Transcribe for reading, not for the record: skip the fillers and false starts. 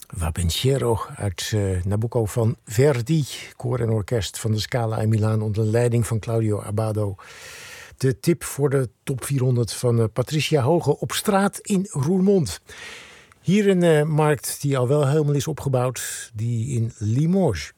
Vapensiero uit Nabucco van Verdi, koor en orkest van de Scala in Milaan onder leiding van Claudio Abbado. De tip voor de top 400 van Patricia Hoge op straat in Roermond. Hier een markt die al wel helemaal is opgebouwd, die in Limoges.